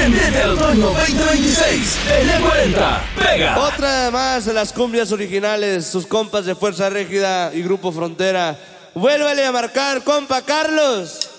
Prendete al otoño 2026 en E40. Pega. Otra más de las cumbias originales, sus compas de Fuerza Régida y Grupo Frontera. Vuélvale a marcar, compa Carlos.